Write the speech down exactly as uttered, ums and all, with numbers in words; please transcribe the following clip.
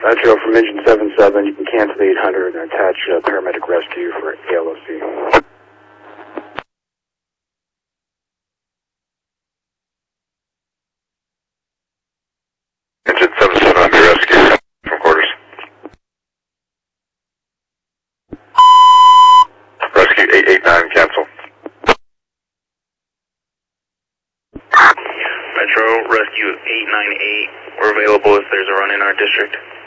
Metro from engine seven seven, you can cancel the eight hundred and attach uh, paramedic rescue for A L O C. Engine seven seven on your rescue from quarters. Rescue eight eight nine, cancel. Metro, rescue eight nine eight. We're available if there's a run in our district.